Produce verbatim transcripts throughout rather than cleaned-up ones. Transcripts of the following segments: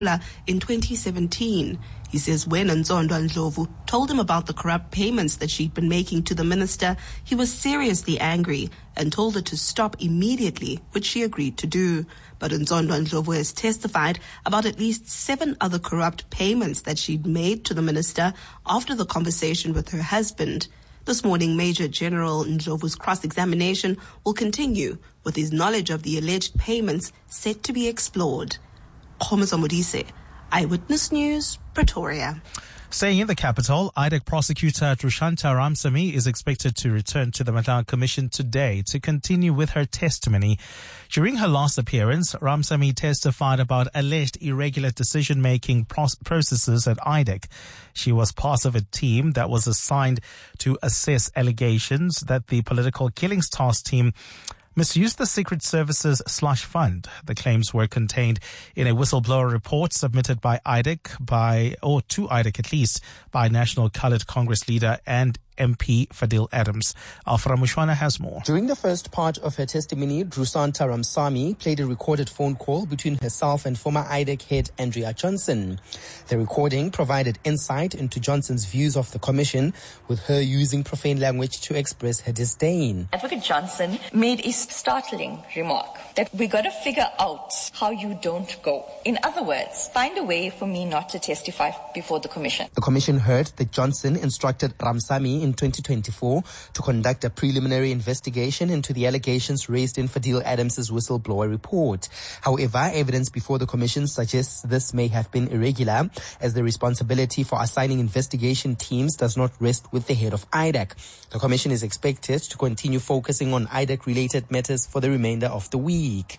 in twenty seventeen. He says when Nzondo Ndlovu told him about the corrupt payments that she'd been making to the minister, he was seriously angry and told her to stop immediately, which she agreed to do. But Nzondo Ndlovu has testified about at least seven other corrupt payments that she'd made to the minister after the conversation with her husband. This morning, Major General Ndlovu's cross-examination will continue, with his knowledge of the alleged payments set to be explored. Khomezo Modise, Eyewitness News, Pretoria. Staying in the capital, I D E C prosecutor Trushanta Ramsamy is expected to return to the Madlang Commission today to continue with her testimony. During her last appearance, Ramsamy testified about alleged irregular decision-making processes at I D E C. She was part of a team that was assigned to assess allegations that the Political Killings Task Team misused the Secret Service's slush fund. The claims were contained in a whistleblower report submitted by I D E C, by, or to I D E C at least, by National Coloured Congress leader and M P Fadil Adams. Alfra Mushwana has more. During the first part of her testimony, Trushanta Ramsamy played a recorded phone call between herself and former I D E C head Andrea Johnson. The recording provided insight into Johnson's views of the commission, with her using profane language to express her disdain. Advocate Johnson made a startling remark that we got to figure out how you don't go. In other words, find a way for me not to testify before the commission. The commission heard that Johnson instructed Ramsamy in twenty twenty-four to conduct a preliminary investigation into the allegations raised in Fadil Adams' whistleblower report. However, evidence before the commission suggests this may have been irregular, as the responsibility for assigning investigation teams does not rest with the head of I D E C. The commission is expected to continue focusing on I D E C-related matters for the remainder of the week.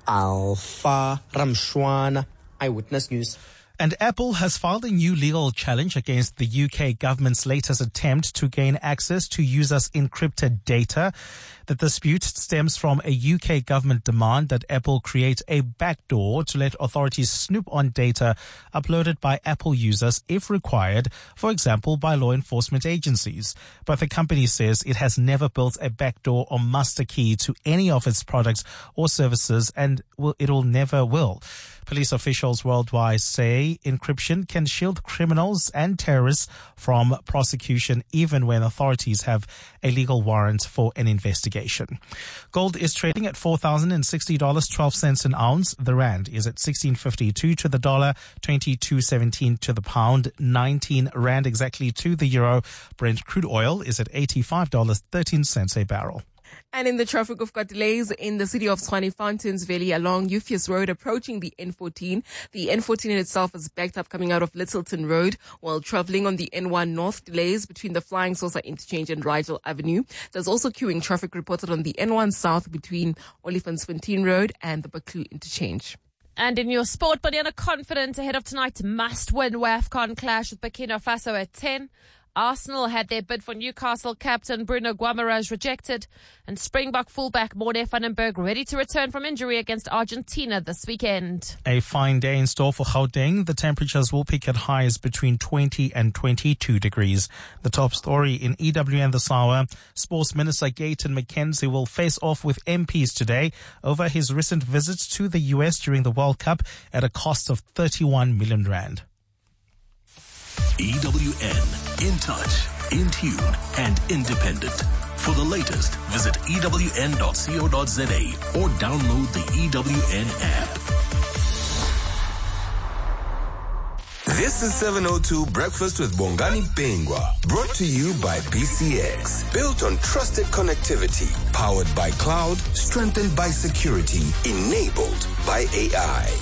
Alpha Ramshwana, Eyewitness News. And Apple has filed a new legal challenge against the U K government's latest attempt to gain access to users' encrypted data. The dispute stems from a U K government demand that Apple create a backdoor to let authorities snoop on data uploaded by Apple users if required, for example, by law enforcement agencies. But the company says it has never built a backdoor or master key to any of its products or services, and will, it will never will. Police officials worldwide say encryption can shield criminals and terrorists from prosecution even when authorities have a legal warrant for an investigation. Gold is trading at four thousand sixty dollars and twelve cents an ounce. The rand is at sixteen fifty-two to the dollar, twenty-two seventeen to the pound, nineteen rand exactly to the euro. Brent crude oil is at eighty-five dollars and thirteen cents a barrel. And in the traffic, we've got delays in the city of Tshwane Fountains Valley along Euphus Road approaching the N fourteen. The N fourteen in itself is backed up coming out of Littleton Road, while traveling on the N one North. Delays between the Flying Saucer Interchange and Rigel Avenue. There's also queuing traffic reported on the N one South between Olifantsfontein Road and the Baklu Interchange. And in your sport, Banyana confident ahead of tonight's must-win WAFCON clash with Burkina Faso at ten. Arsenal had their bid for Newcastle captain Bruno Guimaraes rejected, and Springbok fullback Morne van den Berg ready to return from injury against Argentina this weekend. A fine day in store for Gauteng. The temperatures will peak at highs between twenty and twenty-two degrees. The top story in E W N this hour, Sports Minister Gayton McKenzie will face off with M Ps today over his recent visits to the U S during the World Cup at a cost of thirty-one million rand. E W N, in touch, in tune, and independent. For the latest, visit E W N dot co dot za or download the E W N app. This is seven oh two Breakfast with Bongani Bingwa, brought to you by B C X. Built on trusted connectivity, powered by cloud, strengthened by security, enabled by A I.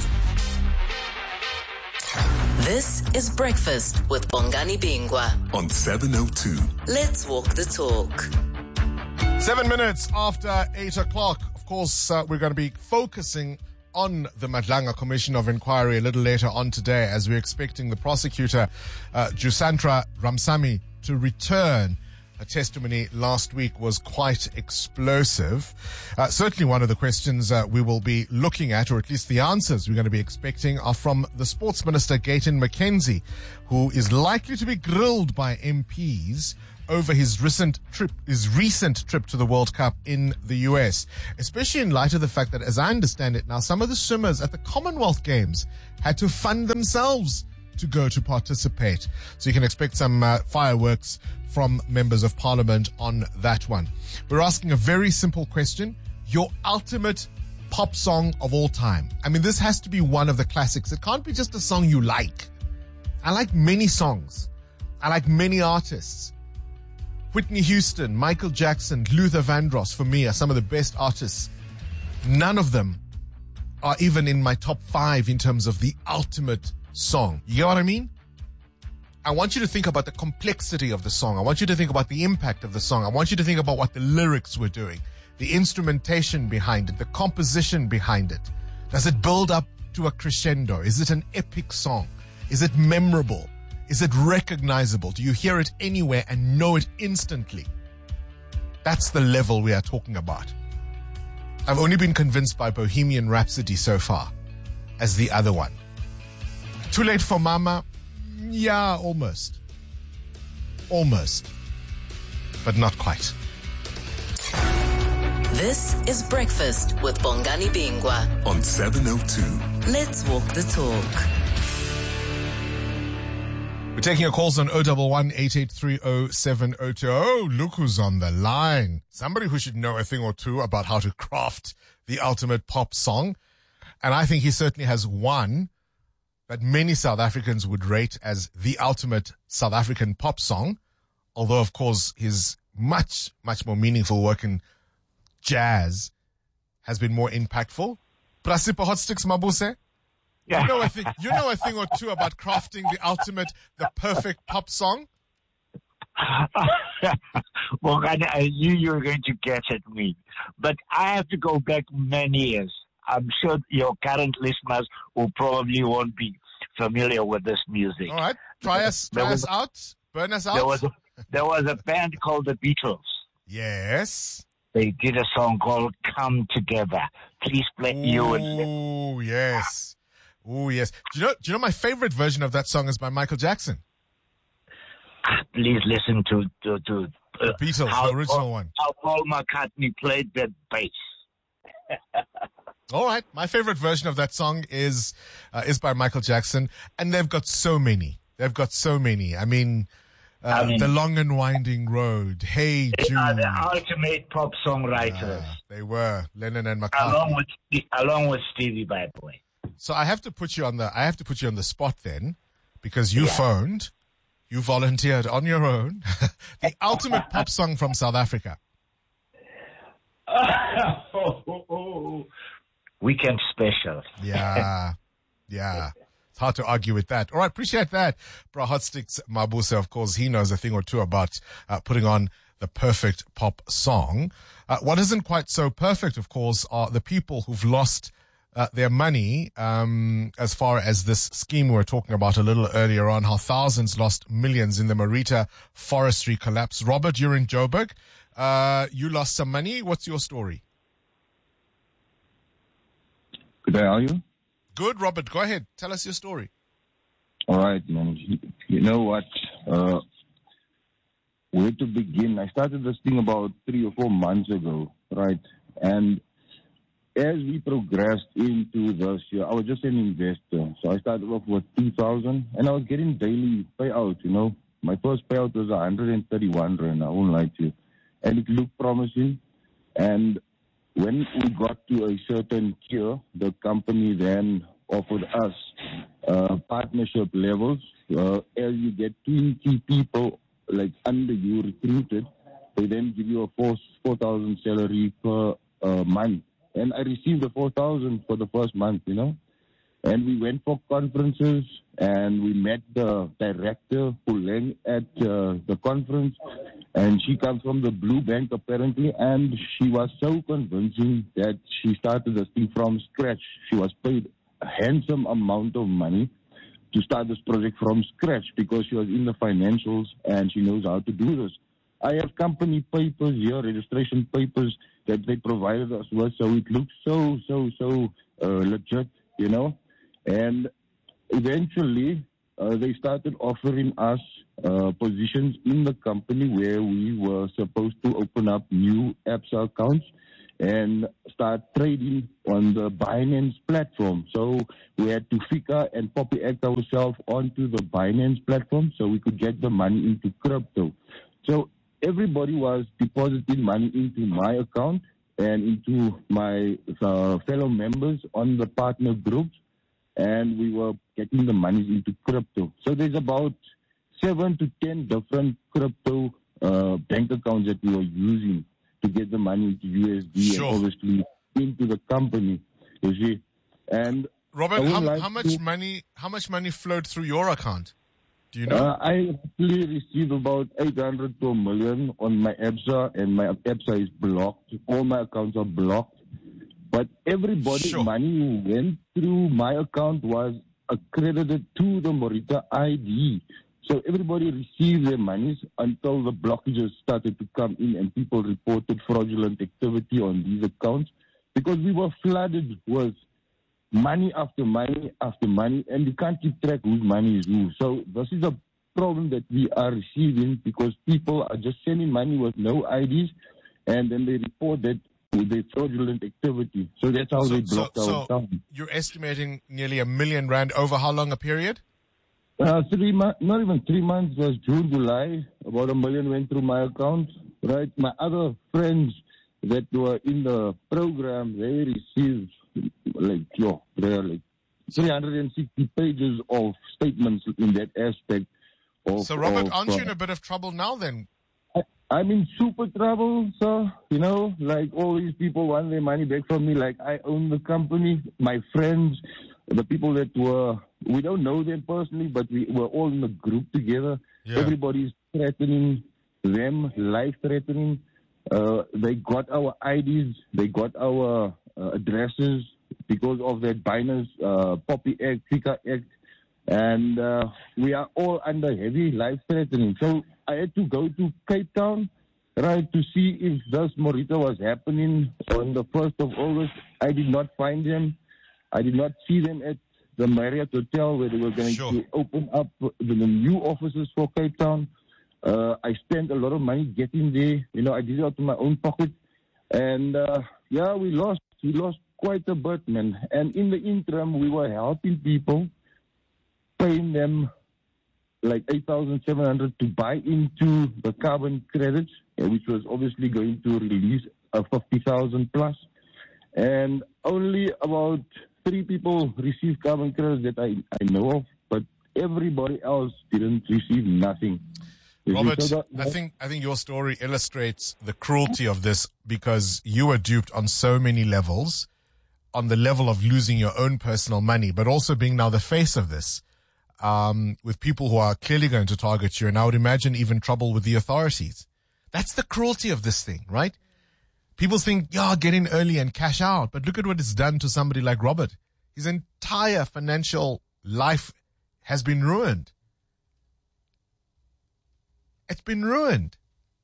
This is Breakfast with Bongani Bingwa on seven oh two. Let's walk the talk. Seven minutes after eight o'clock. Of course, uh, we're going to be focusing on the Madlanga Commission of Inquiry a little later on today, as we're expecting the prosecutor, uh, Trushanta Ramsamy, to return Her testimony last week was quite explosive. Uh, certainly one of the questions uh, we will be looking at, or at least the answers we're going to be expecting, are from the Sports Minister, Gayton McKenzie, who is likely to be grilled by M Ps over his recent trip, his recent trip to the World Cup in the U S, especially in light of the fact that, as I understand it now, some of the swimmers at the Commonwealth Games had to fund themselves to go to participate. So you can expect some uh, fireworks from members of parliament on that one. We're asking a very simple question. Your ultimate pop song of all time. I mean, this has to be one of the classics. It can't be just a song you like. I like many songs. I like many artists. Whitney Houston, Michael Jackson, Luther Vandross, for me, are some of the best artists. None of them are even in my top five in terms of the ultimate song. You get what I mean? I want you to think about the complexity of the song. I want you to think about the impact of the song. I want you to think about what the lyrics were doing, the instrumentation behind it, the composition behind it. Does it build up to a crescendo? Is it an epic song? Is it memorable? Is it recognizable? Do you hear it anywhere and know it instantly? That's the level we are talking about. I've only been convinced by Bohemian Rhapsody so far as the other one. Too Late for Mama? Yeah, almost. Almost. But not quite. This is Breakfast with Bongani Bingwa on seven oh two. Let's walk the talk. We're taking your calls on oh one one, eight eight three oh, seven oh two. Oh, look who's on the line. Somebody who should know a thing or two about how to craft the ultimate pop song. And I think he certainly has one that many South Africans would rate as the ultimate South African pop song. Although, of course, his much, much more meaningful work in jazz has been more impactful. Prasipa Hotsticks Mabuse? Yeah. You know a thing, you know a thing or two about crafting the ultimate, the perfect pop song? Well, I, I knew you were going to catch at me. But I have to go back many years. I'm sure your current listeners will probably won't be familiar with this music. All right. Try us, try us out. Burn us out. There was, a, there was a band called the Beatles. Yes. They did a song called Come Together. Please play you and Oh, yes. Oh, yes. Do you know, do you know my favorite version of that song is by Michael Jackson? Please listen to, to, to uh, the Beatles, how, the original how, one. How Paul McCartney played that bass. All right. My favorite version of that song is uh, is by Michael Jackson. And they've got so many. They've got so many. I mean, uh, I mean The Long and Winding Road, Hey They Jude. are the ultimate pop songwriters. Uh, they were, Lennon and McCartney. Along with, along with Stevie, by the way. So I have to put you on the, I have to put you on the spot then, because you yeah. phoned, you volunteered on your own, the ultimate pop song from South Africa. oh, oh, oh. Weekend special. Yeah, yeah. It's hard to argue with that. All right, appreciate that. Bra Hotsticks Mabuse, of course, he knows a thing or two about uh, putting on the perfect pop song. Uh, what isn't quite so perfect, of course, are the people who've lost uh, their money um, as far as this scheme we were talking about a little earlier on, how thousands lost millions in the Marita forestry collapse. Robert, you're in Joburg. Uh, you lost some money. What's your story? Good day, are you? Good, Robert. Go ahead. Tell us your story. All right, man. You know what? Uh, where to begin? I started this thing about three or four months ago, right? And as we progressed into this year, I was just an investor. So I started off with two thousand, and I was getting daily payout, you know. My first payout was one hundred thirty-one rand, I won't lie to you. And it looked promising. And when we got to a certain tier, the company then offered us uh, partnership levels. Uh, as you get twenty people like under you recruited, they then give you a four four thousand salary per uh, month. And I received the four thousand for the first month, you know. And we went for conferences, and we met the director who at uh, the conference. And she comes from the Blue Bank, apparently, and she was so convincing that she started this thing from scratch. She was paid a handsome amount of money to start this project from scratch because she was in the financials and she knows how to do this. I have company papers here, registration papers that they provided us with, so it looks so, so, so uh, legit, you know. And eventually, uh, they started offering us uh, positions in the company where we were supposed to open up new Absa accounts and start trading on the Binance platform. So we had to figure and copy act ourselves onto the Binance platform so we could get the money into crypto. So everybody was depositing money into my account and into my uh, fellow members on the partner groups, and we were getting the money into crypto. So there's about seven to ten different crypto uh, bank accounts that we were using to get the money into U S D Sure. and obviously into the company, you see. And Robert, I would how, like how much to- money? How much money flowed through your account? Do you know? Uh, I actually received about eight hundred to a million on my Absa, and my Absa is blocked. All my accounts are blocked. But everybody's Sure. money who went through my account was accredited to the Morita I D. So everybody received their monies until the blockages started to come in and people reported fraudulent activity on these accounts because we were flooded with money after money after money, and we can't keep track whose money is who. So this is a problem that we are receiving because people are just sending money with no I Ds, and then they report that with fraudulent activity. So that's how So, they so, blocked our so account. you're estimating nearly a million rand over how long a period? Uh, three months, not even three months, was June, July. About a million went through my account, right? My other friends that were in the program, they received like, yo, they're like three hundred sixty pages of statements in that aspect. Of, So, Robert, of, aren't you uh, in a bit of trouble now then? I, I'm in super trouble, sir. You know, like all these people want their money back from me. Like I own the company. My friends, the people that were, we don't know them personally, but we were all in a group together. Yeah. Everybody's threatening them, life-threatening. Uh, they got our I Ds. They got our uh, addresses because of that Binance uh, Poppy Act, FICA Act. And uh, we are all under heavy life-threatening. So I had to go to Cape Town, right, to see if this Morita was happening on the first of August. I did not find them. I did not see them at the Marriott Hotel where they were going Sure. to open up the, the new offices for Cape Town. Uh, I spent a lot of money getting there. You know, I did it out of my own pocket. And, uh, yeah, we lost. We lost quite a bit, man. And in the interim, we were helping people, paying them like eight thousand seven hundred to buy into the carbon credits, uh, which was obviously going to release a fifty thousand plus. And only about three people received carbon credits that I, I know of, but everybody else didn't receive nothing. Robert, So that- I think I think your story illustrates the cruelty of this because you were duped on so many levels, on the level of losing your own personal money, but also being now the face of this, um, with people who are clearly going to target you, and I would imagine even trouble with the authorities. That's the cruelty of this thing, right? People think, yeah, get in early and cash out, but look at what it's done to somebody like Robert. His entire financial life has been ruined. It's been ruined.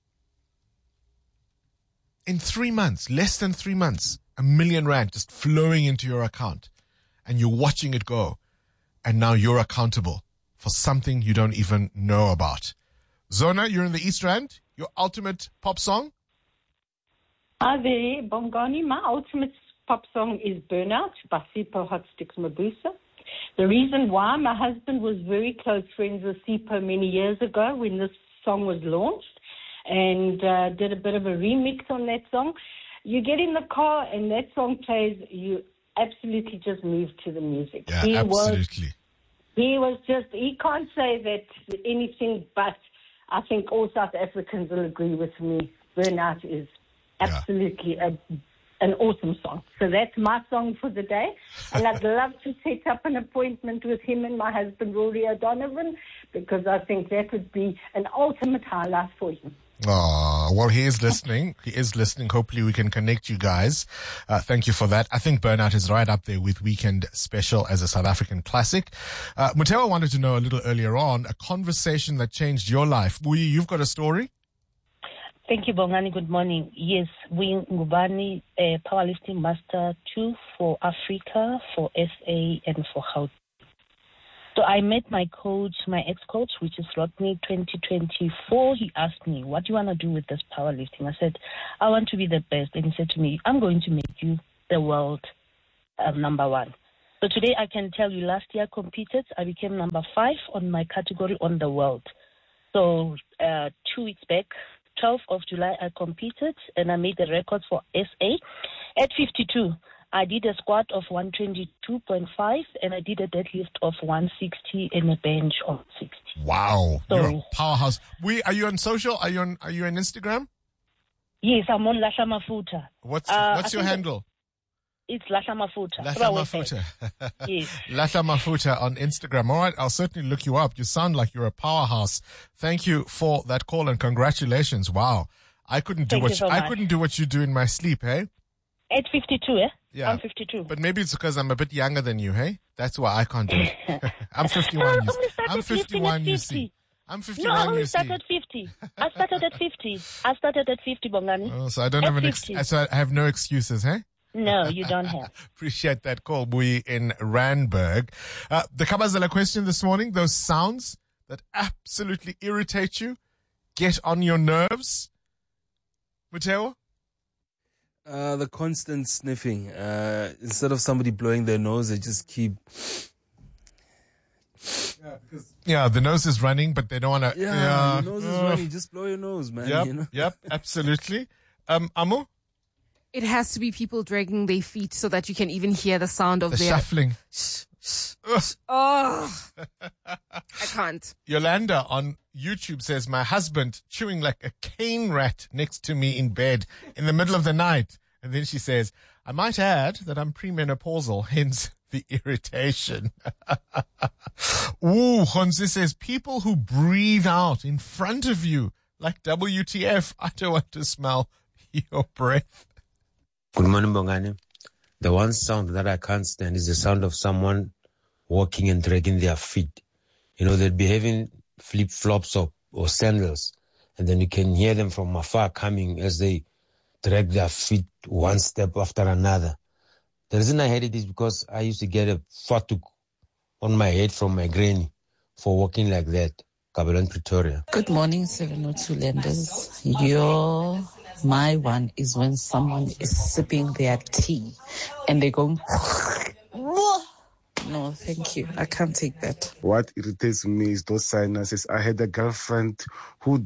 In three months, less than three months, a million rand just flowing into your account and you're watching it go. And now you're accountable for something you don't even know about. Zona, you're in the East Rand. Your ultimate pop song? Hi there, Bongani. My ultimate pop song is Burnout by Sipho Hot Sticks Mabusa. The reason why, my husband was very close friends with Sipho many years ago when this song was launched and uh, did a bit of a remix on that song. You get in the car and that song plays, you absolutely just move to the music. Yeah, he absolutely. Was, he was just, he can't say that anything but I think all South Africans will agree with me. Burnout is absolutely a, an awesome song. So that's my song for the day. And I'd love to set up an appointment with him and my husband, Rory O'Donovan, because I think that would be an ultimate highlight for him. Oh, well, he is listening. He is listening. Hopefully we can connect you guys. Uh, thank you for that. I think Burnout is right up there with Weekend Special as a South African classic. Uh, Mutewa wanted to know a little earlier on, a conversation that changed your life. Buyi, you've got a story? Thank you, Bongani. Good morning. Yes, we Ngubani, uh, Powerlifting Master two for Africa, for S A, and for Gauteng. So I met my coach, my ex-coach, which is Rodney twenty twenty-four. He asked me, what do you want to do with this powerlifting? I said, I want to be the best. And he said to me, I'm going to make you the world uh, number one. So today I can tell you, last year I competed. I became number five on my category on the world. So uh, two weeks back, twelfth of July, I competed and I made the record for S A at fifty-two. I did a squat of one twenty-two point five and I did a deadlift of one sixty and a bench of sixty. Wow, So- you're a powerhouse. We are you on social? Are you on? Are you on Instagram? Yes, I'm on Lasha Mafuta. What's Uh, What's I your think handle? It's Lasha Mafuta. Lasha Throw away Mafuta. that. Yes. Lasha Mafuta on Instagram. All right, I'll certainly look you up. You sound like you're a powerhouse. Thank you for that call and congratulations. Wow, I couldn't do Thank what you so I much. couldn't do what you do in my sleep. Hey. At fifty-two, eh? Yeah. I'm fifty-two. But maybe it's because I'm a bit younger than you, hey? That's why I can't do it. I'm fifty-one. You only see. started I'm lifting at fifty-one, you fifty. see. I'm No, I fifty-one, only you see. started fifty. I started at fifty. I started at fifty, Bongani. Oh, so I don't At have an ex- fifty. so I have no excuses, hey? No, you don't have. Appreciate that call, Bui in Randburg. Uh, the Kabazela question this morning, those sounds that absolutely irritate you, get on your nerves. Mateo? Uh, the constant sniffing. Uh, instead of somebody blowing their nose, they just keep. Yeah, the nose is running, but they don't want to. Yeah, your nose is uh, running. Just blow your nose, man. Yep, You know? yep, absolutely. Um, Amo? It has to be people dragging their feet so that you can even hear the sound of The their shuffling. Oh, I can't. Yolanda on YouTube says, my husband chewing like a cane rat next to me in bed in the middle of the night. And then she says, I might add that I'm premenopausal, hence the irritation. Ooh, Honzi says, people who breathe out in front of you like W T F. I don't want to smell your breath. Good morning, Bongani. The one sound that I can't stand is the sound of someone walking and dragging their feet. You know, they'll be having flip-flops or, or sandals, and then you can hear them from afar coming as they drag their feet one step after another. The reason I hate it is because I used to get a fatuk on my head from my granny for walking like that. Kabelon, Pretoria. Good morning, seven oh two Lenders. Your, my one is when someone is sipping their tea and they're going, no, thank you. I can't take that. What irritates me is those sinuses. I had a girlfriend who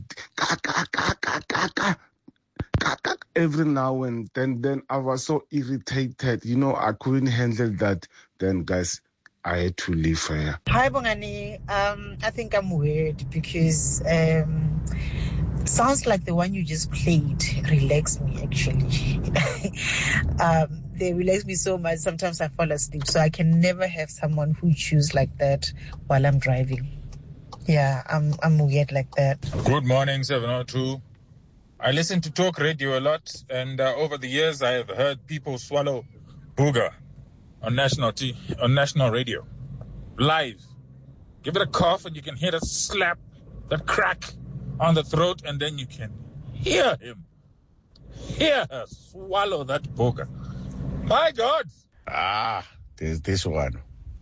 every now and then, then I was so irritated. You know, I couldn't handle that. Then, guys, I had to leave her. Hi, Bongani. Um, I think I'm weird because um, sounds like the one you just played relax me, actually. um, they relax me so much, sometimes I fall asleep. So I can never have someone who chews like that while I'm driving. Yeah, I'm, I'm weird like that. Good morning, seven oh two. I listen to talk radio a lot, and uh, over the years I have heard people swallow booger on national t- on national radio, live. Give it a cough and you can hear the slap, that crack on the throat, and then you can hear him, hear her swallow that booger. My God! Ah, there's this one.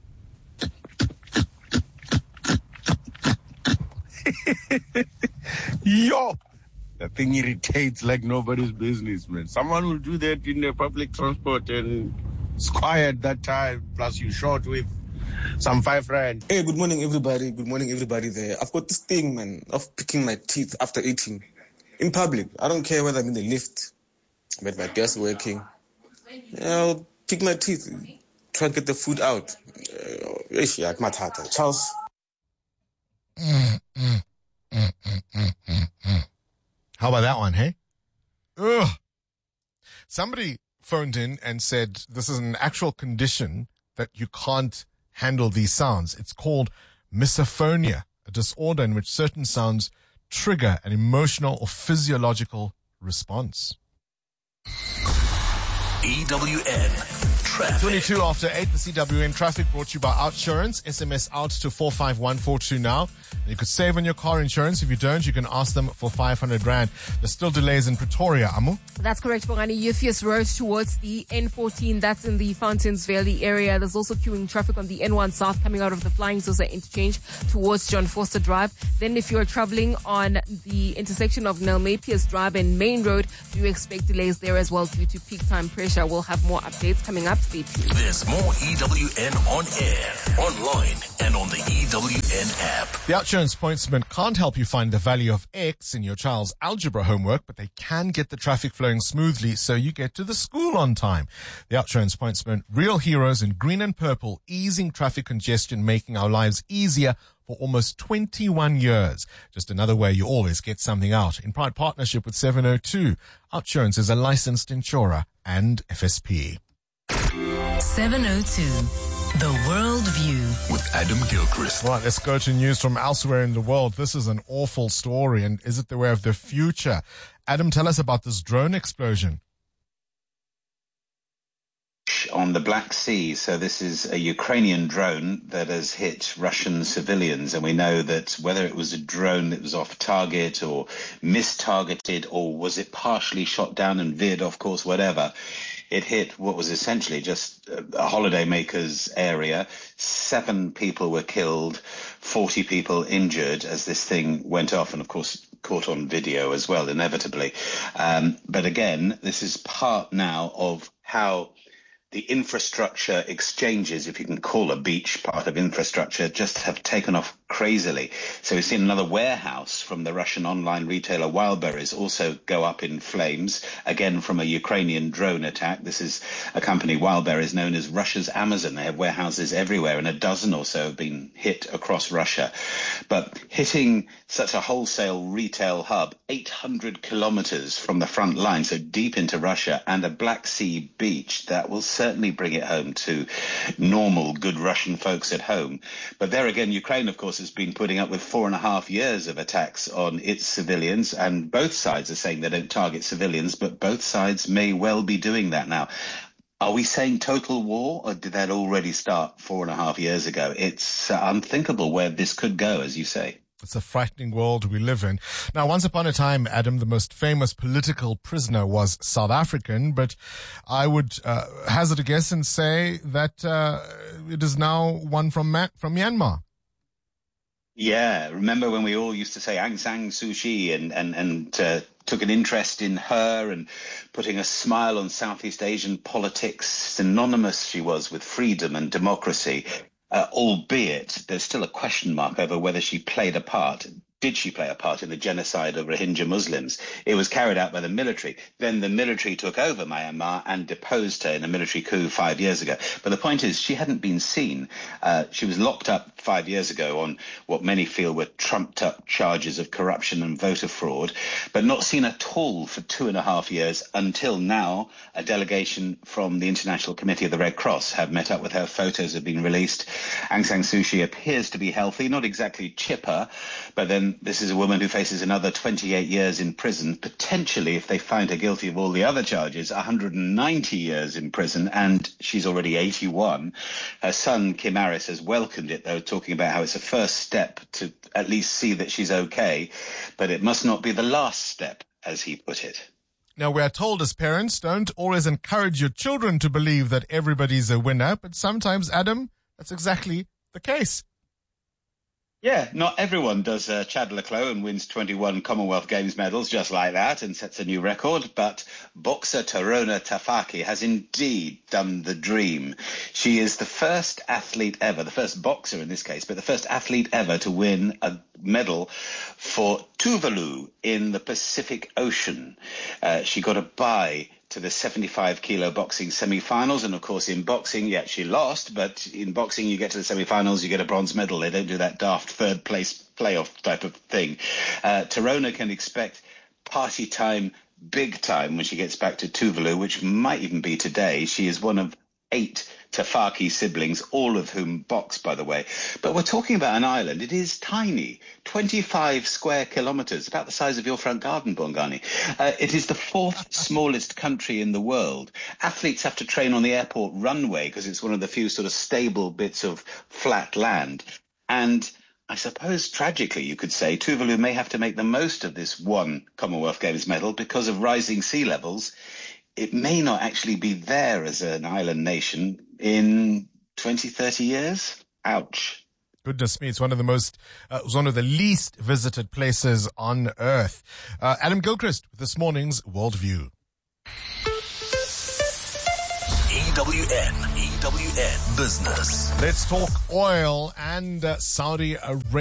Yo! The thing irritates like nobody's business, man. Someone will do that in the public transport and it's quiet that time, plus you short with some five rand. Hey, good morning, everybody. Good morning, everybody there. I've got this thing, man, of picking my teeth after eating in public. I don't care whether I'm in the lift, I'm at my desk working. I'll pick my teeth, try to get the food out. Uh, Charles. Mm, mm, mm, mm, mm, mm, mm. How about that one, hey? Ugh. Somebody phoned in and said this is an actual condition that you can't handle these sounds. It's called misophonia, a disorder in which certain sounds trigger an emotional or physiological response. E W N traffic. twenty-two after eight, the C W N traffic brought to you by Outsurance. S M S out to four five one four two now. You could save on your car insurance. If you don't, you can ask them for five hundred rand. There's still delays in Pretoria, Amu. That's correct, Bongani. Euphues Road towards the N fourteen. That's in the Fountains Valley area. There's also queuing traffic on the N one South coming out of the Flying Saucer interchange towards John Foster Drive. Then if you're traveling on the intersection of Nelme Pierce Drive and Main Road, do expect delays there as well due to peak time pressure. We'll have more updates coming up. Stay tuned. There's more E W N on air, online, and on the E W N app. The Outsurance pointsman can't help you find the value of X in your child's algebra homework, but they can get the traffic flowing smoothly so you get to the school on time. The Outsurance pointsman, real heroes in green and purple, easing traffic congestion, making our lives easier for almost twenty-one years. Just another way you always get something out. In pride partnership with seven oh two, Outsurance is a licensed insurer and F S P. seven oh two, The World View with Adam Gilchrist. Right, let's go to news from elsewhere in the world. This is an awful story, and is it the way of the future? Adam, tell us about this drone explosion. On the Black Sea. So this is a Ukrainian drone that has hit Russian civilians. And we know that whether it was a drone that was off target or mistargeted, or was it partially shot down and veered off course, whatever, it hit what was essentially just a holidaymakers area. Seven people were killed, forty people injured as this thing went off. And of course, caught on video as well, inevitably. Um, but again, this is part now of how the infrastructure exchanges, if you can call a beach part of infrastructure, just have taken off crazily. So we've seen another warehouse from the Russian online retailer Wildberries also go up in flames, again from a Ukrainian drone attack. This is a company, Wildberries, known as Russia's Amazon. They have warehouses everywhere, and a dozen or so have been hit across Russia. But hitting such a wholesale retail hub, eight hundred kilometers from the front line, so deep into Russia, and a Black Sea beach, that will certainly bring it home to normal, good Russian folks at home. But there again, Ukraine, of course, has been putting up with four and a half years of attacks on its civilians, and both sides are saying they don't target civilians, but both sides may well be doing that now. Are we saying total war, or did that already start four and a half years ago? It's uh, unthinkable where this could go, as you say. It's a frightening world we live in. Now, once upon a time, Adam, the most famous political prisoner was South African, but I would uh, hazard a guess and say that uh, it is now one from Ma- from Myanmar. Yeah, remember when we all used to say Aung San Suu Kyi and, and, and uh, took an interest in her and putting a smile on Southeast Asian politics. Synonymous she was with freedom and democracy. Uh, albeit there's still a question mark over whether she played a part. Did she play a part in the genocide of Rohingya Muslims? It was carried out by the military. Then the military took over Myanmar and deposed her in a military coup five years ago. But the point is, she hadn't been seen. Uh, she was locked up five years ago on what many feel were trumped-up charges of corruption and voter fraud, but not seen at all for two and a half years until now. A delegation from the International Committee of the Red Cross have met up with her. Photos have been released. Aung San Suu Kyi appears to be healthy, not exactly chipper, but then this is a woman who faces another twenty-eight years in prison, potentially, if they find her guilty of all the other charges, one hundred ninety years in prison, and she's already eighty-one. Her son, Kim Aris, has welcomed it, though, talking about how it's a first step to at least see that she's okay, but it must not be the last step, as he put it. Now, we are told as parents, don't always encourage your children to believe that everybody's a winner, but sometimes, Adam, that's exactly the case. Yeah, not everyone does uh, Chad le Clos and wins twenty-one Commonwealth Games medals just like that and sets a new record, but boxer Torona Tafaki has indeed done the dream. She is the first athlete ever, the first boxer in this case, but the first athlete ever to win a medal for Tuvalu in the Pacific Ocean. Uh, she got a bye to the seventy-five kilo boxing semi-finals. And of course, in boxing, yeah, she lost, but in boxing, you get to the semi-finals, you get a bronze medal. They don't do that daft third place playoff type of thing. Uh, Torona can expect party time, big time when she gets back to Tuvalu, which might even be today. She is one of eight Tafaki siblings, all of whom box, by the way. But we're talking about an island. It is tiny, twenty-five square kilometres, about the size of your front garden, Bongani. Uh, it is the fourth smallest country in the world. Athletes have to train on the airport runway because it's one of the few sort of stable bits of flat land. And I suppose, tragically, you could say, Tuvalu may have to make the most of this one Commonwealth Games medal because of rising sea levels. It may not actually be there as an island nation in twenty, thirty years. Ouch. Goodness me, it's one of the most, uh, it was one of the least visited places on Earth. Uh, Adam Gilchrist with this morning's Worldview. E W N, E W N Business. Let's talk oil and uh, Saudi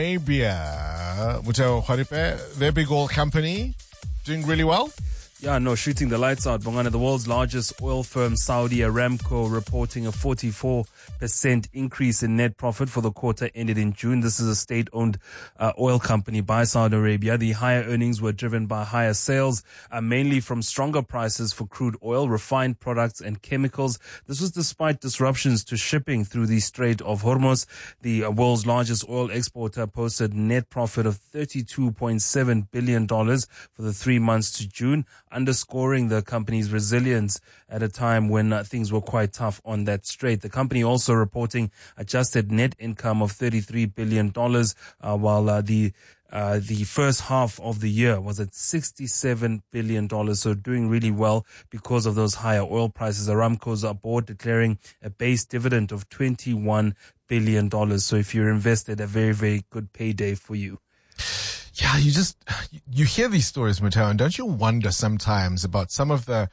Arabia. Mutao Haripe, their big oil company, doing really well. Yeah, no, shooting the lights out. Bongana, the world's largest oil firm, Saudi Aramco, reporting a forty-four percent increase in net profit for the quarter ended in June. This is a state-owned uh, oil company by Saudi Arabia. The higher earnings were driven by higher sales, uh, mainly from stronger prices for crude oil, refined products and chemicals. This was despite disruptions to shipping through the Strait of Hormuz. The uh, world's largest oil exporter posted net profit of thirty-two point seven billion dollars for the three months to June, underscoring the company's resilience at a time when uh, things were quite tough on that strait. The company also reporting adjusted net income of thirty-three billion dollars, uh, while uh, the Uh, the first half of the year was at sixty-seven billion dollars, so doing really well because of those higher oil prices. Aramco's board declaring a base dividend of twenty-one billion dollars. So if you're invested, a very, very good payday for you. Yeah, you just, you hear these stories, Mateo, and don't you wonder sometimes about some of the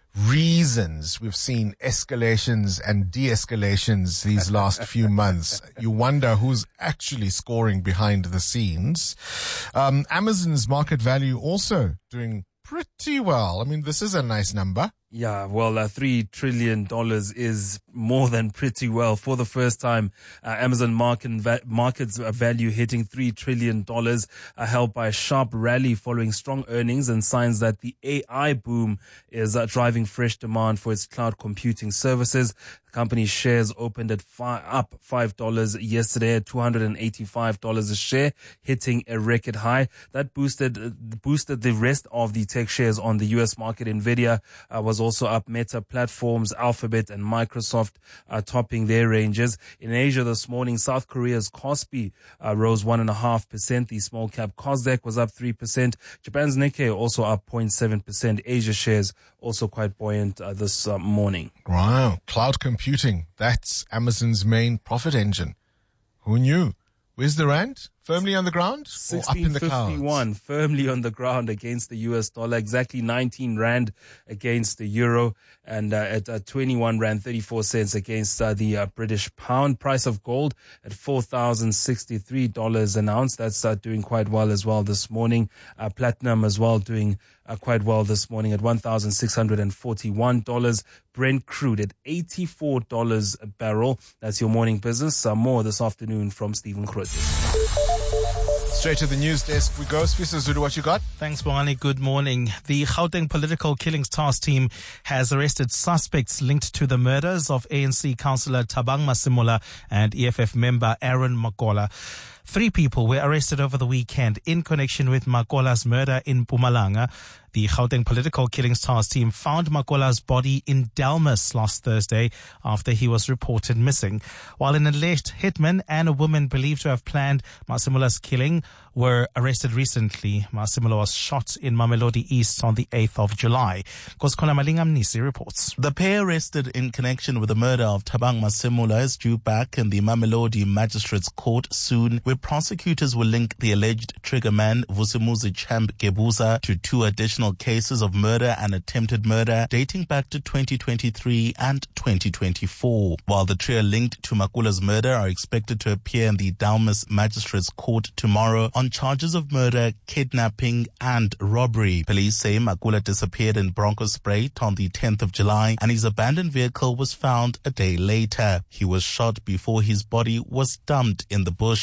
reasons we've seen escalations and de-escalations these last few months? You wonder who's actually scoring behind the scenes. Um, Amazon's market value also doing pretty well. I mean, this is a nice number. Yeah, well, uh, three trillion dollars is more than pretty well. For the first time, uh, Amazon market va- market's value hitting three trillion dollars, uh, helped by a sharp rally following strong earnings and signs that the A I boom is uh, driving fresh demand for its cloud computing services. The company's shares opened at fi- up five dollars yesterday at two hundred eighty-five dollars a share, hitting a record high. That boosted uh, boosted the rest of the tech shares on the U S market. Nvidia uh, was also up. Meta Platforms, Alphabet and Microsoft uh, topping their ranges. In Asia this morning, South Korea's Kospi uh, rose one and a half percent. The small cap Kosdaq was up three percent. Japan's Nikkei also up zero point seven percent. Asia shares also quite buoyant uh, this uh, morning. Wow. Cloud computing. That's Amazon's main profit engine. Who knew? Where's the rand? Firmly on the ground or up in the clouds? sixteen fifty-one, firmly on the ground against the U S dollar, exactly nineteen rand against the euro, and uh, at uh, twenty-one rand thirty-four cents against uh, the uh, British pound. Price of gold at four thousand sixty-three dollars an ounce. That's uh, doing quite well as well this morning. Uh, platinum as well doing uh, quite well this morning at one thousand six hundred forty-one dollars. Brent crude at eighty-four dollars a barrel. That's your morning business. Some more this afternoon from Stephen Grote. Straight to the news desk we go. Sfisa Zulu, what you got? Thanks, Boani. Good morning. The Gauteng Political Killings Task Team has arrested suspects linked to the murders of A N C councillor Thabang Masemola and E F F member Aaron Makola. Three people were arrested over the weekend in connection with Makola's murder in Mpumalanga. The Gauteng Political Killings Task Team found Makola's body in Delmas last Thursday after he was reported missing, while an alleged hitman and a woman believed to have planned Masemola's killing were arrested recently. Masemola was shot in Mamelodi East on the eighth of July. Koskona Malingam Nisi reports. The pair arrested in connection with the murder of Thabang Masemola is due back in the Mamelodi Magistrates Court soon, where prosecutors will link the alleged triggerman Vusimuzi Champ Gebuza to two additional cases of murder and attempted murder dating back to twenty twenty-three and twenty twenty-four. While the trio linked to Makula's murder are expected to appear in the Delmas Magistrates Court tomorrow on charges of murder, kidnapping and robbery. Police say Makula disappeared in Bronkhorstspruit on the tenth of July and his abandoned vehicle was found a day later. He was shot before his body was dumped in the bush. Police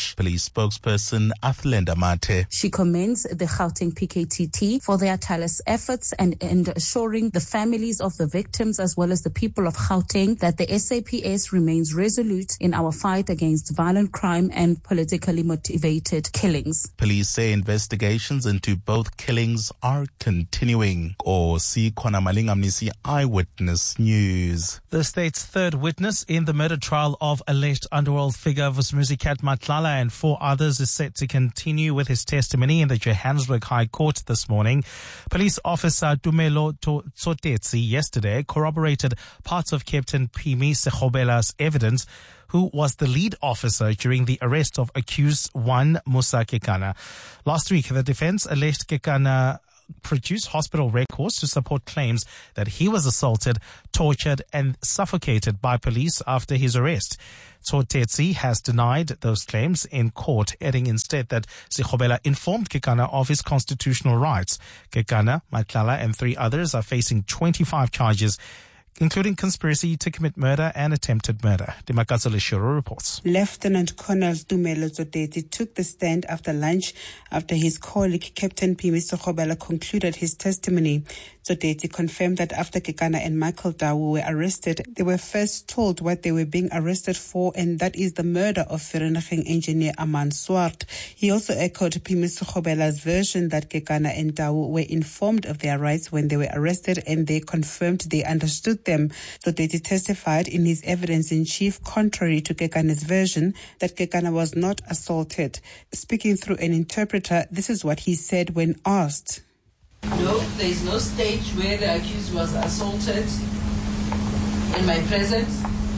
spokesperson Athlenda Mate. She commends the Gauteng P K T T for their tireless efforts and, and assuring the families of the victims as well as the people of Gauteng that the S A P S remains resolute in our fight against violent crime and politically motivated killings. Police say investigations into both killings are continuing. Or see Kwana Malingamnisi Eyewitness News. The state's third witness in the murder trial of alleged underworld figure Vusumuzi Cat Matlala and four others is set to continue with his testimony in the Johannesburg High Court this morning. Police officer Tumelo Tsotetsi yesterday corroborated parts of Captain Phumi Sekgobela's evidence, who was the lead officer during the arrest of accused one Musa Kekana. Last week, the defense alleged Kekana produced hospital records to support claims that he was assaulted, tortured and suffocated by police after his arrest. Tsotetsi has denied those claims in court, adding instead that Sekgobela informed Kekana of his constitutional rights. Kekana, Matlala and three others are facing twenty-five charges, including conspiracy to commit murder and attempted murder. Dimakatso Leshuro reports. Lieutenant Colonel Tumelo Tsotetsi took the stand after lunch after his colleague Captain Phumi Sekgobela concluded his testimony. Tsotetsi confirmed that after Kekana and Michael Dawu were arrested, they were first told what they were being arrested for, and that is the murder of Vereeniging engineer Aman Swart. He also echoed Phumi Sekgobela's version that Kekana and Dawu were informed of their rights when they were arrested, and they confirmed they understood them. Tsotetsi testified in his evidence in chief, contrary to Kekana's version, that Kekana was not assaulted. Speaking through an interpreter, this is what he said when asked. No, there is no stage where the accused was assaulted in my presence,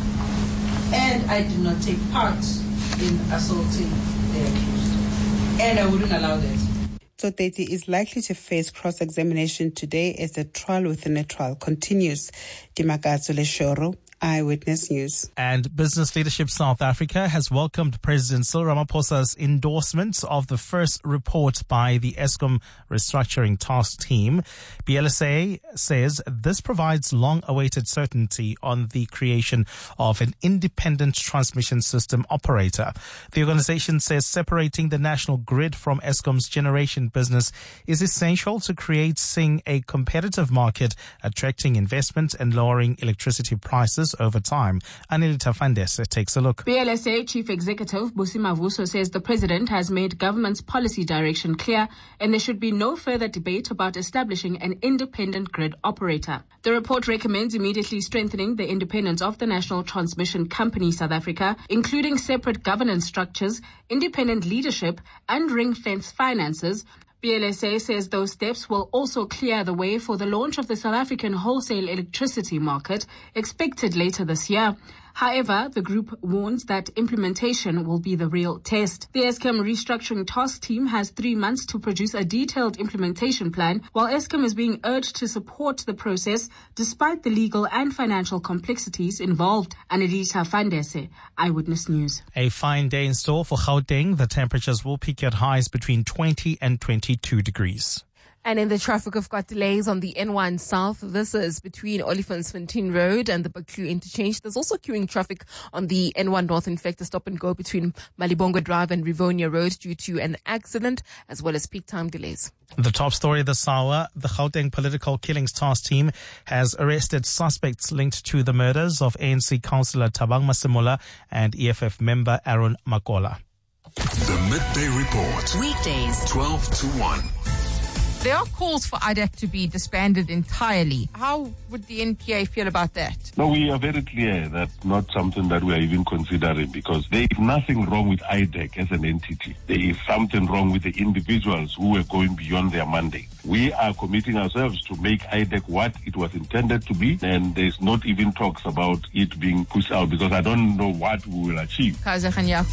and I did not take part in assaulting the accused, and I wouldn't allow that. Tsotetsi is likely to face cross-examination today as the trial within a trial continues. Dimakatso Leshoro, Eyewitness News. And Business Leadership South Africa has welcomed President Cyril Ramaphosa's endorsement of the first report by the Eskom Restructuring Task Team. B L S A says this provides long-awaited certainty on the creation of an independent transmission system operator. The organization says separating the national grid from Eskom's generation business is essential to creating a competitive market, attracting investment and lowering electricity prices over time. Anilita Fandese takes a look. B L S A Chief Executive Busi Mavuso says the president has made government's policy direction clear and there should be no further debate about establishing an independent grid operator. The report recommends immediately strengthening the independence of the National Transmission Company South Africa, including separate governance structures, independent leadership and ring-fence finances. B L S A says those steps will also clear the way for the launch of the South African wholesale electricity market, expected later this year. However, the group warns that implementation will be the real test. The Eskom Restructuring Task Team has three months to produce a detailed implementation plan, while Eskom is being urged to support the process despite the legal and financial complexities involved. Anelita Fandese, Eyewitness News. A fine day in store for Gauteng. The temperatures will peak at highs between twenty and twenty-two degrees. And in the traffic, we've got delays on the N one South. This is between Olifantsfontein Road and the Baklu interchange. There's also queuing traffic on the N one North. In fact, a stop and go between Malibongo Drive and Rivonia Road due to an accident, as well as peak time delays. The top story this hour, the Gauteng Political Killings Task Team has arrested suspects linked to the murders of A N C councillor Thabang Masemola and E F F member Aaron Makola. The Midday Report. Weekdays, twelve to one. There are calls for I D A C to be disbanded entirely. How would the N P A feel about that? No, we are very clear that's not something that we are even considering, because there is nothing wrong with I D A C as an entity. There is something wrong with the individuals who were going beyond their mandate. We are committing ourselves to make I D A C what it was intended to be, and there's not even talks about it being pushed out, because I don't know what we will achieve. Kaiser Khanya.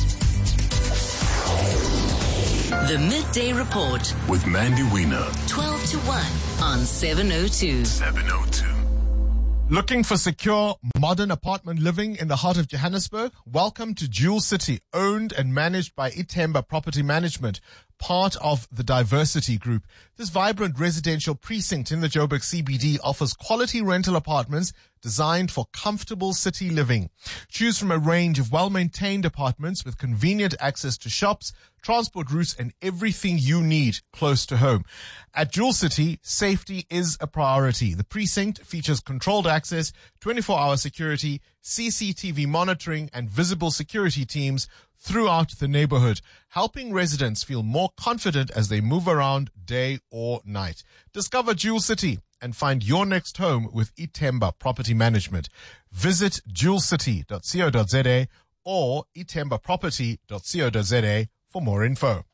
The Midday Report with Mandy Wiener. twelve to one on seven oh two. seven oh two. Looking for secure, modern apartment living in the heart of Johannesburg? Welcome to Jewel City, owned and managed by Itemba Property Management. part of the Diversity Group. This vibrant residential precinct in the Joburg C B D offers quality rental apartments designed for comfortable city living. Choose from a range of well-maintained apartments with convenient access to shops, transport routes, and everything you need close to home. At Jewel City, safety is a priority. The precinct features controlled access, twenty-four hour security, C C T V monitoring, and visible security teams throughout the neighborhood, helping residents feel more confident as they move around day or night. Discover Jewel City and find your next home with Itemba Property Management. Visit jewel city dot co dot za or itemba property dot co dot za for more info.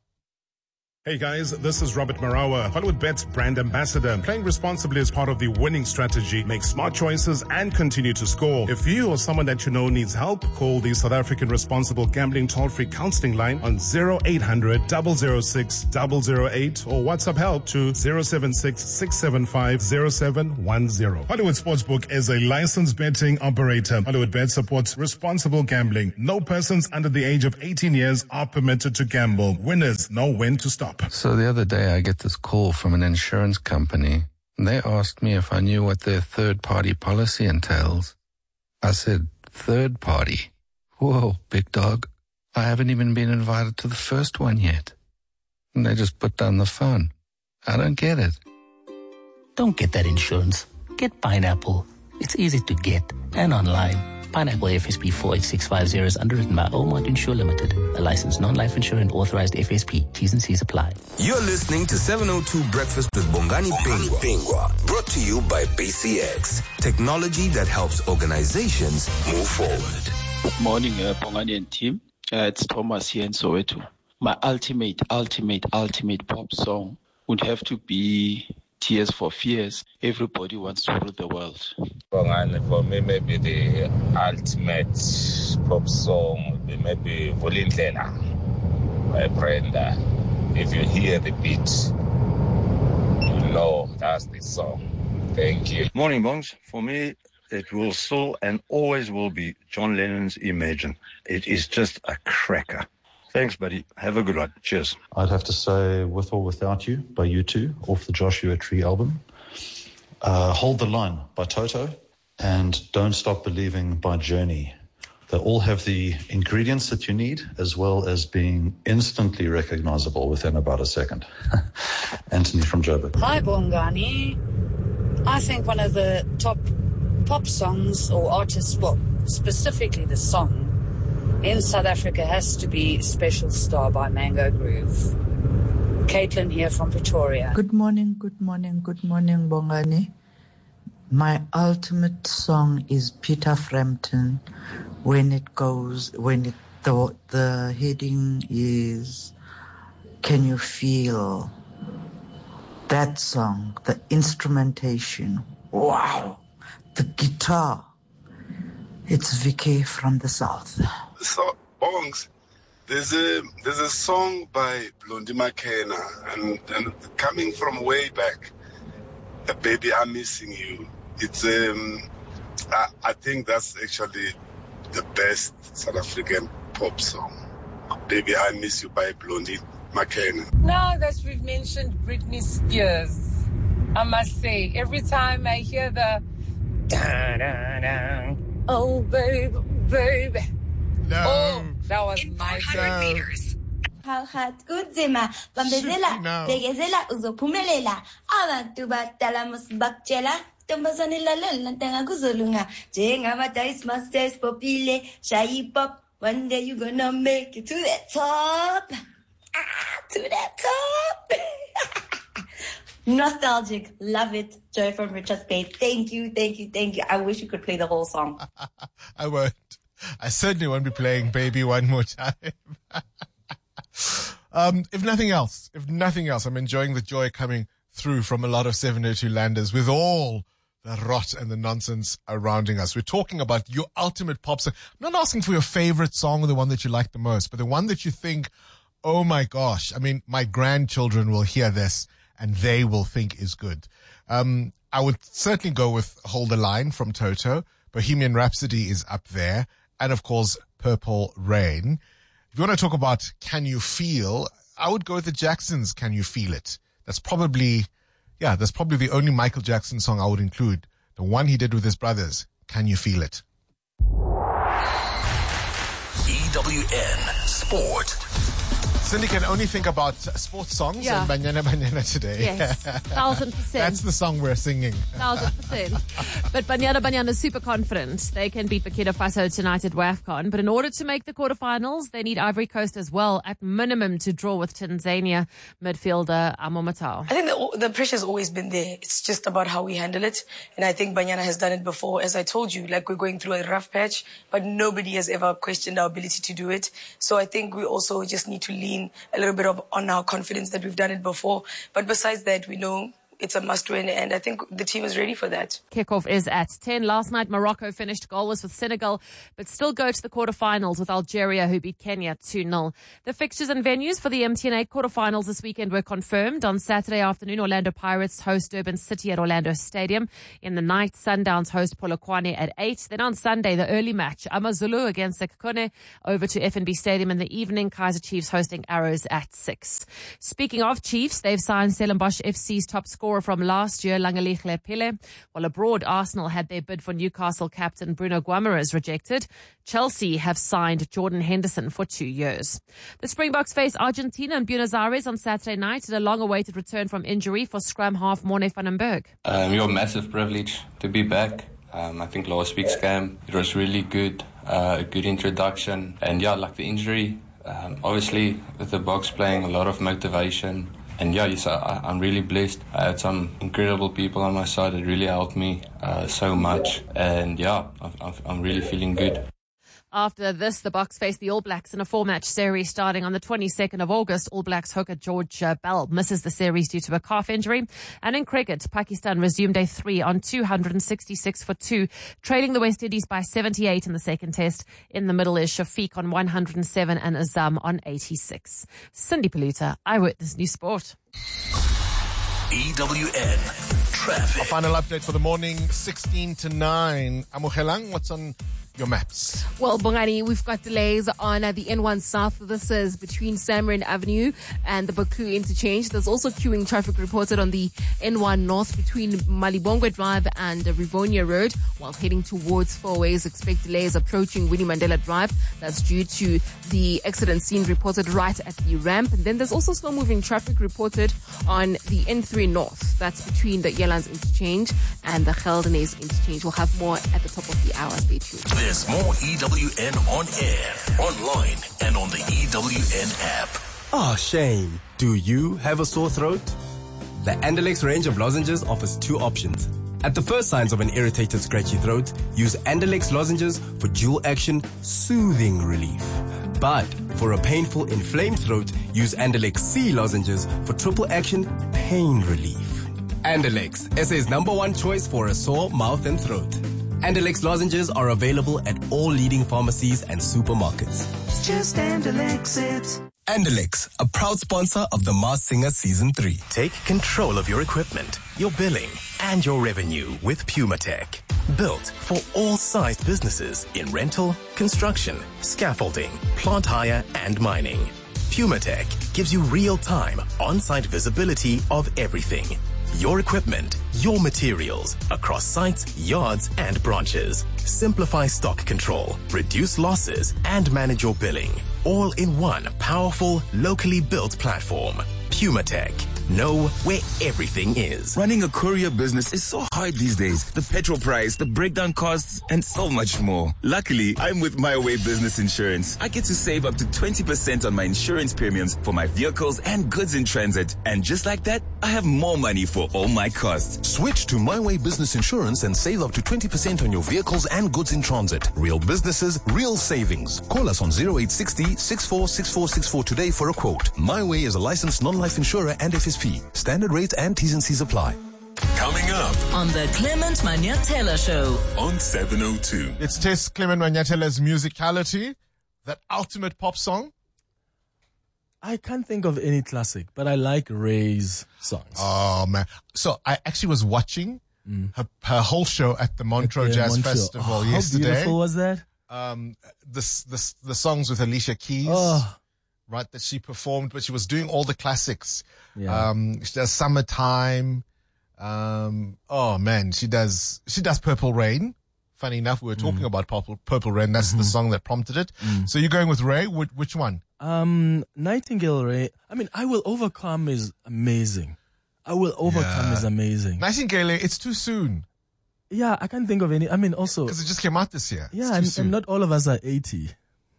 Hey guys, this is Robert Marawa, HollywoodBets brand ambassador. Playing responsibly is part of the winning strategy. Make smart choices and continue to score. If you or someone that you know needs help, call the South African Responsible Gambling toll-free counseling line on zero eight hundred, zero zero six, zero zero eight or WhatsApp help to zero seven six, six seven five, zero seven one zero. Hollywood Sportsbook is a licensed betting operator. HollywoodBet supports responsible gambling. No persons under the age of eighteen years are permitted to gamble. Winners know when to stop. So the other day I get this call from an insurance company. And they asked me if I knew what their third-party policy entails. I said, third party? Whoa, big dog. I haven't even been invited to the first one yet. And they just put down the phone. I don't get it. Don't get that insurance. Get Pineapple. It's easy to get and online. Pineapple F S P four eight six five zero is underwritten by Omart Insure Limited, a licensed non-life insurer and authorized F S P. T's and C's apply. You're listening to seven oh two Breakfast with Bongani Pingwa, brought to you by B C X, technology that helps organizations move forward. Good morning, uh, Bongani and team. Uh, it's Thomas here in Soweto. My ultimate, ultimate, ultimate pop song would have to be Tears for Fears. Everybody wants to rule the world. For me, maybe the ultimate pop song would be maybe Volindlela by Brenda. If you hear the beat, you know that's the song. Thank you. Morning, Bongs. For me, it will still and always will be John Lennon's Imagine. It is just a cracker. Thanks, buddy. Have a good one. Cheers. I'd have to say With or Without You by U two off the Joshua Tree album. Uh, Hold the Line by Toto. And Don't Stop Believing by Journey. They all have the ingredients that you need, as well as being instantly recognizable within about a second. Anthony from Joburg. Hi, Bongani. I think one of the top pop songs or artists, well, specifically the song, in South Africa has to be Special Star by Mango Groove. Caitlin here from Pretoria. Good morning, good morning, good morning, Bongani. My ultimate song is Peter Frampton, When It Goes, when it the, the heading is Can You Feel? That song, the instrumentation, wow, the guitar. It's Vicky from the South. So, Bongs, there's a there's a song by Blondie McKenna, and, and coming from way back, uh, Baby, I'm Missing You. It's um, I, I think that's actually the best South African pop song. Baby, I Miss You by Blondie McKenna. Now that we've mentioned Britney Spears, I must say, every time I hear the da da da, oh baby, baby. No. Oh, that was my no. meters. Halhat kudzima bambezela begezela uzophumelela abantu badala musibakutshela ntombazane lalela ntanga kuzolunga njengamadayisi masters popile shayi pop one day you gonna make it to the top, ah, to the top. Nostalgic, love it. Joy from Richards Bay. Thank you, thank you, thank you. I wish you could play the whole song. I won't. I certainly won't be playing Baby one more time. um, if nothing else, if nothing else, I'm enjoying the joy coming through from a lot of seven oh two landers with all the rot and the nonsense surrounding us. We're talking about your ultimate pop song. I'm not asking for your favorite song or the one that you like the most, but the one that you think, oh my gosh, I mean, my grandchildren will hear this and they will think is good. Um, I would certainly go with Hold the Line from Toto. Bohemian Rhapsody is up there. And of course, Purple Rain. If you want to talk about Can You Feel, I would go with the Jacksons, Can You Feel It? That's probably, yeah, that's probably the only Michael Jackson song I would include. The one he did with his brothers, Can You Feel It? E W N Sport. Cindy can only think about sports songs Yeah. and Banyana Banyana today. Yes, thousand percent. That's the song we're singing. Thousand percent. But Banyana Banyana is super confident. They can beat Burkina Faso tonight at WAFCON. But in order to make the quarterfinals, they need Ivory Coast as well, at minimum, to draw with Tanzania midfielder Amo Matao. I think the, the pressure's always been there. It's just about how we handle it. And I think Banyana has done it before. As I told you, like we're going through a rough patch, but nobody has ever questioned our ability to do it. So I think we also just need to lean a little bit of on our confidence that we've done it before. But besides that, we know it's a must win, and I think the team is ready for that. Kickoff is at ten. Last night, Morocco finished goalless with Senegal, but still go to the quarterfinals with Algeria, who beat Kenya two nil. The fixtures and venues for the M T N A quarterfinals this weekend were confirmed. On Saturday afternoon, Orlando Pirates host Durban City at Orlando Stadium. In the night, Sundowns host Polokwane at eight. Then on Sunday, the early match, Amazulu against Sekone, over to F N B Stadium in the evening. Kaizer Chiefs hosting Arrows at six. Speaking of Chiefs, they've signed Stellenbosch F C's top scorer from last year, Langalihle Pile. While abroad, Arsenal had their bid for Newcastle captain Bruno Guimaraes rejected. Chelsea have signed Jordan Henderson for two years. The Springboks face Argentina in Buenos Aires on Saturday night at a long-awaited return from injury for scrum half Morne van den Berg. Um, you're a massive privilege to be back. Um, I think last week's camp, it was really good, uh, a good introduction. And yeah, like the injury, um, obviously with the box playing, a lot of motivation. And yeah, yes, I, I'm really blessed. I had some incredible people on my side that really helped me uh, so much. And yeah, I'm, I'm really feeling good. After this, the Boks face the All Blacks in a four-match series starting on the twenty-second of August. All Blacks hooker George uh, Bell misses the series due to a calf injury. And in cricket, Pakistan resumed day three on two hundred sixty-six for two, trailing the West Indies by seventy-eight in the second test. In the middle is Shafiq on one hundred seven and Azam on eighty-six. Cindy Paluta, Eyewitness News Sport. E W N Traffic. A final update for the morning, sixteen to nine. Amuhelang, what's on your maps? Well, Bongani, we've got delays on uh, the N one South. This is between Samrin Avenue and the Baku interchange. There's also queuing traffic reported on the N one North between Malibongwe Drive and uh, Rivonia Road. While heading towards Four Ways, expect delays approaching Winnie Mandela Drive. That's due to the accident scene reported right at the ramp. And then there's also slow moving traffic reported on the N three North. That's between the Yelands interchange and the Geldenhuys interchange. We'll have more at the top of the hour. Stay tuned. There's more E W N on air, online, and on the E W N app. Oh, shame. Do you have a sore throat? The Andalex range of lozenges offers two options. At the first signs of an irritated, scratchy throat, use Andalex lozenges for dual action soothing relief. But for a painful, inflamed throat, use Andalex C lozenges for triple action pain relief. Andalex, S A's number one choice for a sore mouth and throat. Andalex lozenges are available at all leading pharmacies and supermarkets. It's just Andalex it. Andalex, a proud sponsor of The Masked Singer Season three. Take control of your equipment, your billing, and your revenue with PumaTech. Built for all sized businesses in rental, construction, scaffolding, plant hire, and mining. PumaTech gives you real-time, on-site visibility of everything. Your equipment, your materials, across sites, yards, and branches. Simplify stock control, reduce losses, and manage your billing. All in one powerful, locally built platform. PumaTech. Know where everything is. Running a courier business is so hard these days. The petrol price, the breakdown costs, and so much more. Luckily, I'm with My Way Business Insurance. I get to save up to twenty percent on my insurance premiums for my vehicles and goods in transit. And just like that, I have more money for all my costs. Switch to My Way Business Insurance and save up to twenty percent on your vehicles and goods in transit. Real businesses, real savings. Call us on zero eight six zero, six four six four six four today for a quote. My Way is a licensed non-life insurer and F S P. Standard rates and T's and C's apply. Coming up on the Clement Manyatela Show on seven oh two. Let's test Clement Manyatela's musicality. That ultimate pop song. I can't think of any classic, but I like Ray's songs. Oh, man. So I actually was watching mm. her, her whole show at the Montreux Jazz Montreux. Festival oh, yesterday. How beautiful was that? Um, the, the, the songs with Alicia Keys. Oh. right, that she performed, but she was doing all the classics. Yeah. Um, she does Summertime. Um, oh man, she does, she does Purple Rain. Funny enough, we were talking mm. about Purple, Purple Rain. That's mm-hmm. the song that prompted it. Mm. So you're going with Ray? Which, which one? Um, Nightingale Ray. I mean, I Will Overcome is amazing. I Will Overcome yeah. is amazing. Nightingale, it's too soon. Yeah, I can't think of any. I mean, also. Because it just came out this year. Yeah, and, and not all of us are eighty.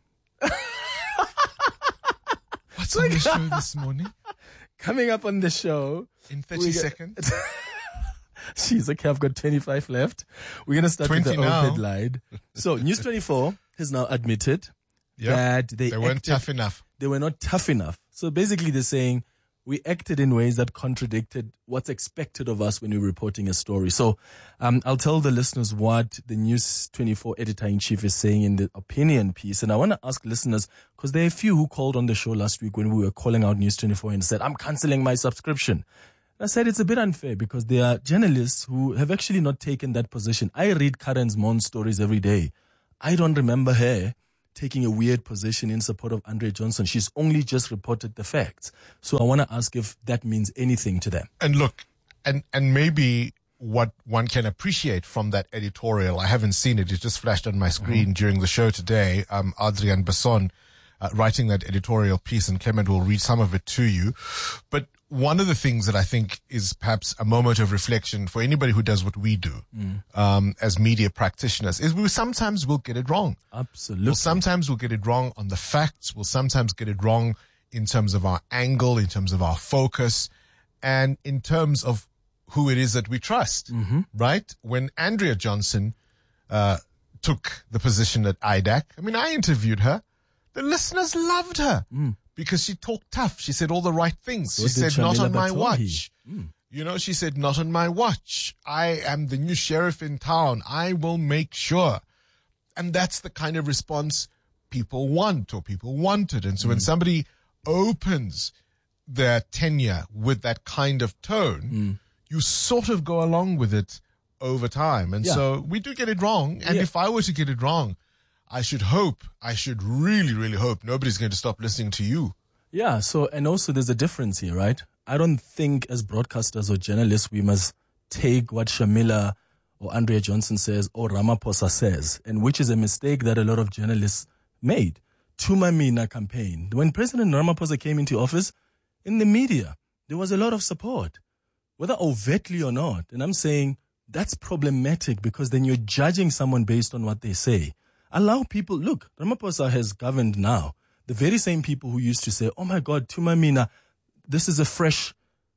What's on the show this morning? Coming up on the show. In thirty seconds. Jeez, okay, I've got twenty-five left. We're going to start with the now. old headline. So, News twenty-four has now admitted yep. that they, they weren't acted, tough enough. They were not tough enough. So, basically, they're saying we acted in ways that contradicted what's expected of us when we're reporting a story. So, um, I'll tell the listeners what the News twenty-four editor-in-chief is saying in the opinion piece. And I want to ask listeners, because there are a few who called on the show last week when we were calling out News twenty-four and said, I'm cancelling my subscription. I said it's a bit unfair because there are journalists who have actually not taken that position. I read Karen Zmon's stories every day. I don't remember her taking a weird position in support of Andre Johnson. She's only just reported the facts. So I want to ask if that means anything to them. And look, and, and maybe what one can appreciate from that editorial, I haven't seen it, it just flashed on my screen mm-hmm. during the show today, um, Adrian Besson uh, writing that editorial piece, and Clement will read some of it to you. But one of the things that I think is perhaps a moment of reflection for anybody who does what we do mm. um, as media practitioners is we sometimes will get it wrong. Absolutely. We'll sometimes we'll get it wrong on the facts. We'll sometimes get it wrong in terms of our angle, in terms of our focus, and in terms of who it is that we trust, mm-hmm. right? When Andrea Johnson uh, took the position at I D A C, I mean, I interviewed her. The listeners loved her. Mm. Because she talked tough. She said all the right things. So she said, Shamila not on my Batohi. watch. Mm. You know, she said, not on my watch. I am the new sheriff in town. I will make sure. And that's the kind of response people want or people wanted. And so mm. when somebody opens their tenure with that kind of tone, mm. you sort of go along with it over time. And yeah. so we do get it wrong. And yeah. if I were to get it wrong, I should hope, I should really, really hope nobody's going to stop listening to you. Yeah, so, and also there's a difference here, right? I don't think as broadcasters or journalists, we must take what Shamila or Andrea Johnson says or Ramaphosa says, and which is a mistake that a lot of journalists made. Thuma Mina campaign. When President Ramaphosa came into office, in the media, there was a lot of support, whether overtly or not. And I'm saying that's problematic because then you're judging someone based on what they say. Allow people, look, Ramaphosa has governed now. The very same people who used to say, oh my God, Thuma Mina, this is a fresh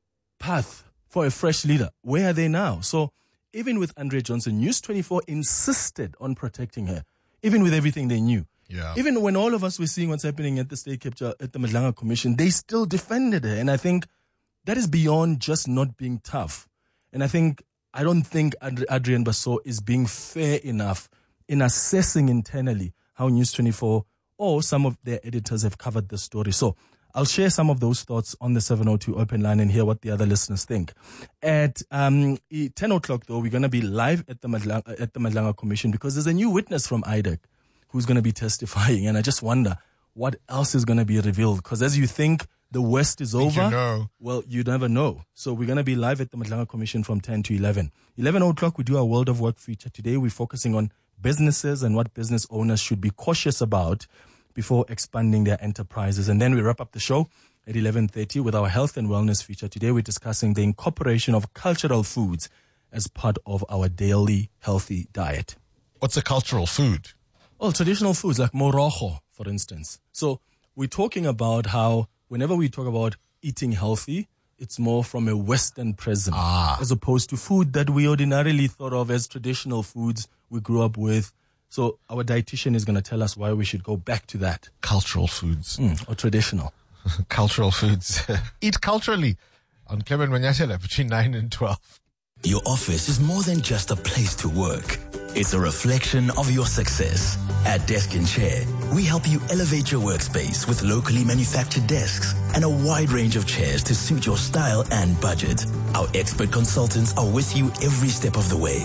path for a fresh leader. Where are they now? So even with Andrea Johnson, News twenty-four insisted on protecting her, even with everything they knew. Yeah. Even when all of us were seeing what's happening at the State Capture, at the Madlanga Commission, they still defended her. And I think that is beyond just not being tough. And I think, I don't think Adri- Adrian Basso is being fair enough in assessing internally how News twenty-four or some of their editors have covered the story. So I'll share some of those thoughts on the seven oh two open line and hear what the other listeners think. At um, ten o'clock, though, we're going to be live at the Madlanga, at the Madlanga Commission because there's a new witness from I D A C who's going to be testifying. And I just wonder what else is going to be revealed. Because as you think the worst is over, you know. well, you never know. So we're going to be live at the Madlanga Commission from ten to eleven. eleven o'clock, we do our World of Work feature. Today, we're focusing on businesses and what business owners should be cautious about before expanding their enterprises. And then we wrap up the show at eleven thirty with our health and wellness feature. Today we're discussing the incorporation of cultural foods as part of our daily healthy diet. What's a cultural food? Well, traditional foods like morogo, for instance. So we're talking about how whenever we talk about eating healthy, it's more from a Western prism ah. as opposed to food that we ordinarily thought of as traditional foods we grew up with. So our dietitian is going to tell us why we should go back to that. Cultural foods. Mm, or traditional. Cultural foods. Eat culturally on Clement Manyashela between nine and twelve. Your office is more than just a place to work. It's a reflection of your success. At Desk and Chair, we help you elevate your workspace with locally manufactured desks and a wide range of chairs to suit your style and budget. Our expert consultants are with you every step of the way.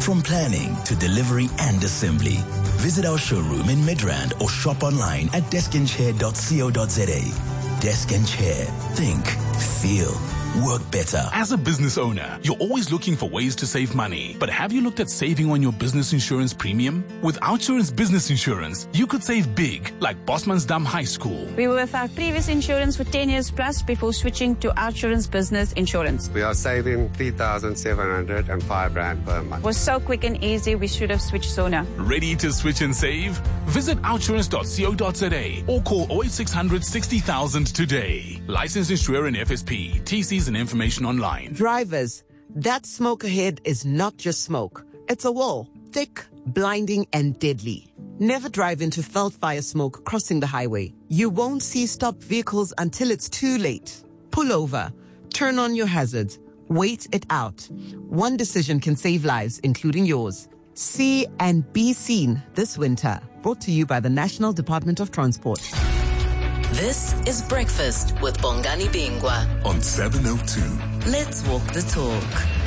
from planning to delivery and assembly. Visit our showroom in Midrand or shop online at desk and chair dot co dot za. Desk and Chair. Think, feel, work better. As a business owner, you're always looking for ways to save money. But have you looked at saving on your business insurance premium? With OUTsurance Business Insurance, you could save big, like Bosmansdam High School. We were with our previous insurance for ten years plus before switching to OUTsurance Business Insurance. We are saving three thousand seven hundred five rand per month. It was so quick and easy, we should have switched sooner. Ready to switch and save? Visit outsurance dot co dot za or call oh eight six hundred sixty thousand today. Licensed insurer in F S P. T Cs and information online. Drivers, that smoke ahead is not just smoke. It's a wall, thick, blinding, and deadly. Never drive into felt fire smoke crossing the highway. You won't see stopped vehicles until it's too late. Pull over, turn on your hazards, wait it out. One decision can save lives, including yours. See and be seen this winter. Brought to you by the National Department of Transport. This is Breakfast with Bongani Bingwa on seven oh two. Let's walk the talk.